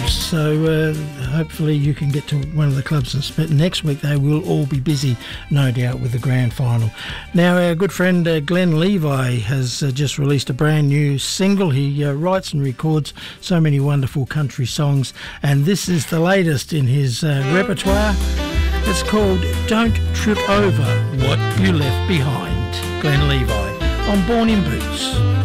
clubs, so hopefully you can get to one of the clubs and spit. Next week they will all be busy, no doubt, with the grand final. Now our good friend Glenn Levi has just released a brand new single. He writes and records so many wonderful country songs, and this is the latest in his repertoire. It's called Don't Trip Over What You Left Behind. Glenn Levi on Born in Boots.